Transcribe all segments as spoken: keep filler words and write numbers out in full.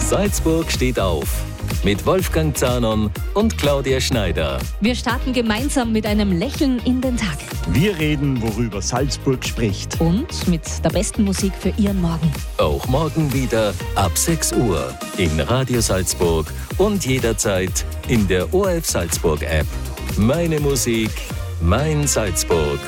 Salzburg steht auf. Mit Wolfgang Zahnon und Claudia Schneider. Wir starten gemeinsam mit einem Lächeln in den Tag. Wir reden, worüber Salzburg spricht. Und mit der besten Musik für Ihren Morgen. Auch morgen wieder ab sechs Uhr in Radio Salzburg und jederzeit in der O R F Salzburg App. Meine Musik, mein Salzburg.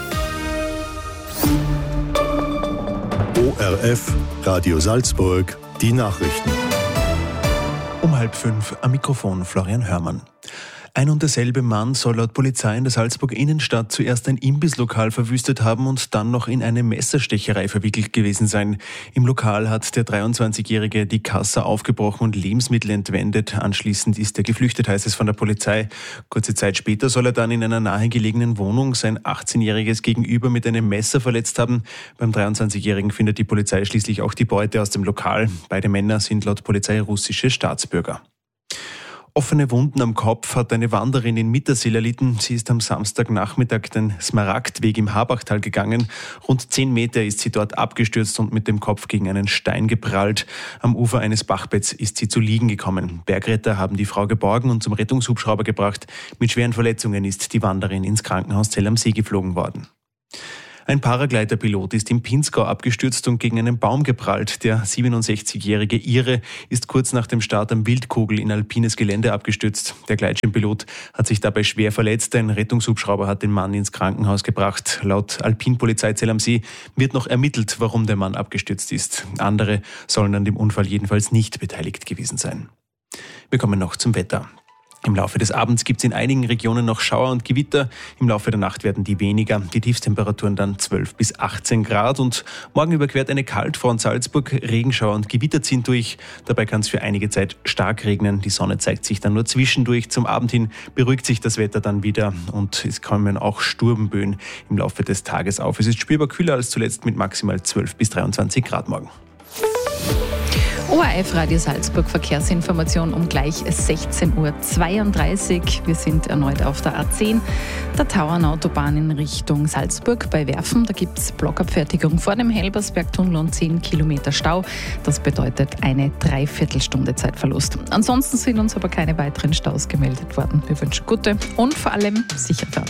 O R F, Radio Salzburg, die Nachrichten. Um halb fünf am Mikrofon Florian Hörmann. Ein und derselbe Mann soll laut Polizei in der Salzburger Innenstadt zuerst ein Imbisslokal verwüstet haben und dann noch in eine Messerstecherei verwickelt gewesen sein. Im Lokal hat der dreiundzwanzigjährige die Kasse aufgebrochen und Lebensmittel entwendet. Anschließend ist er geflüchtet, heißt es von der Polizei. Kurze Zeit später soll er dann in einer nahegelegenen Wohnung sein achtzehnjähriges Gegenüber mit einem Messer verletzt haben. Beim dreiundzwanzigjährigen findet die Polizei schließlich auch die Beute aus dem Lokal. Beide Männer sind laut Polizei russische Staatsbürger. Offene Wunden am Kopf hat eine Wanderin in Mittersill erlitten. Sie ist am Samstagnachmittag den Smaragdweg im Habachtal gegangen. Rund zehn Meter ist sie dort abgestürzt und mit dem Kopf gegen einen Stein geprallt. Am Ufer eines Bachbetts ist sie zu liegen gekommen. Bergretter haben die Frau geborgen und zum Rettungshubschrauber gebracht. Mit schweren Verletzungen ist die Wanderin ins Krankenhaus Zell am See geflogen worden. Ein Paragleiterpilot ist im Pinzgau abgestürzt und gegen einen Baum geprallt. Der siebenundsechzigjährige Ire ist kurz nach dem Start am Wildkogel in alpines Gelände abgestürzt. Der Gleitschirmpilot hat sich dabei schwer verletzt. Ein Rettungshubschrauber hat den Mann ins Krankenhaus gebracht. Laut Alpinpolizei Zell am See wird noch ermittelt, warum der Mann abgestürzt ist. Andere sollen an dem Unfall jedenfalls nicht beteiligt gewesen sein. Wir kommen noch zum Wetter. Im Laufe des Abends gibt es in einigen Regionen noch Schauer und Gewitter. Im Laufe der Nacht werden die weniger. Die Tiefstemperaturen dann zwölf bis achtzehn Grad. Und morgen überquert eine Kaltfront Salzburg. Regenschauer und Gewitter ziehen durch. Dabei kann es für einige Zeit stark regnen. Die Sonne zeigt sich dann nur zwischendurch. Zum Abend hin beruhigt sich das Wetter dann wieder. Und es kommen auch Sturmböen im Laufe des Tages auf. Es ist spürbar kühler als zuletzt mit maximal zwölf bis dreiundzwanzig Grad morgen. O R F Radio Salzburg Verkehrsinformation um gleich sechzehn Uhr zweiunddreißig. Wir sind erneut auf der A zehn, der Tauernautobahn in Richtung Salzburg bei Werfen. Da gibt es Blockabfertigung vor dem Helbersbergtunnel und zehn Kilometer Stau. Das bedeutet eine Dreiviertelstunde Zeitverlust. Ansonsten sind uns aber keine weiteren Staus gemeldet worden. Wir wünschen gute und vor allem sichere Fahrt.